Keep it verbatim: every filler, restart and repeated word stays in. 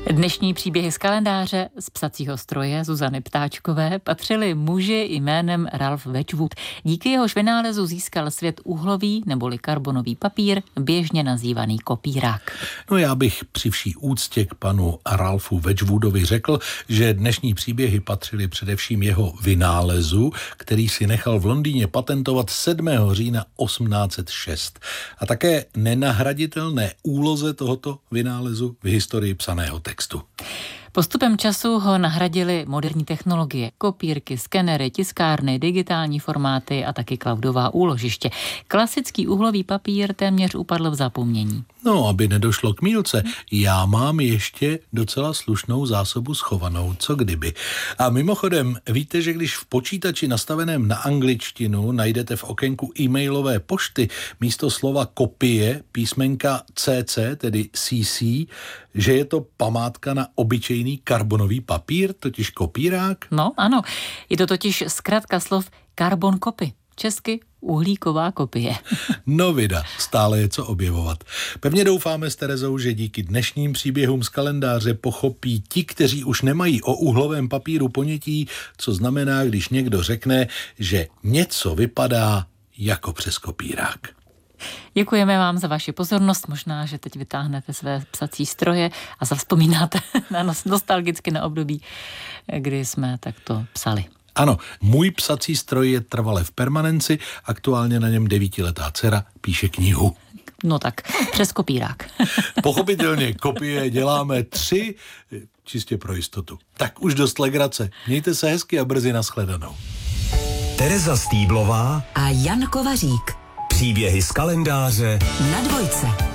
Dnešní příběhy z kalendáře z psacího stroje Zuzany Ptáčkové patřili muži jménem Ralph Wedgwood. Díky jehož vynálezu získal svět uhlový neboli karbonový papír, běžně nazývaný kopírák. No já bych při vší úctě k panu Ralphu Wedgwoodovi řekl, že dnešní příběhy patřily především jeho vynálezu, který si nechal v Londýně patentovat sedmého října osmnáct set šest. A také nenahraditelné úloze tohoto vynálezu v historii psaného textu. Postupem času ho nahradily moderní technologie, kopírky, skenery, tiskárny, digitální formáty a taky cloudová úložiště. Klasický uhlový papír téměř upadl v zapomnění. No, aby nedošlo k mýlce, já mám ještě docela slušnou zásobu schovanou, co kdyby. A mimochodem, víte, že když v počítači nastaveném na angličtinu najdete v okénku e-mailové pošty místo slova kopie písmenka C C, tedy C C, že je to památka na obyčejný karbonový papír, totiž kopírák? No, ano. Je to totiž zkratka slov carbon copy. Česky uhlíková kopie. No vida, stále je co objevovat. Pevně doufáme s Terezou, že díky dnešním příběhům z kalendáře pochopí ti, kteří už nemají o uhlovém papíru ponětí, co znamená, když někdo řekne, že něco vypadá jako přes kopírák. Děkujeme vám za vaši pozornost. Možná, že teď vytáhnete své psací stroje a zavzpomínáte na nostalgicky na období, kdy jsme takto psali. Ano, můj psací stroj je trvale v permanenci, aktuálně na něm devítiletá dcera píše knihu. No tak, přes kopírák. Pochopitelně kopie děláme tři, čistě pro jistotu. Tak už dost legrace. Mějte se hezky a brzy nashledanou. Tereza Stýblová a Jan Kovařík. Příběhy z kalendáře na Dvojce.